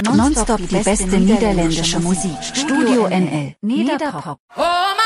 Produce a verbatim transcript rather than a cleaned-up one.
Nonstop die beste niederländische Musik. Studio N L. Nederpop.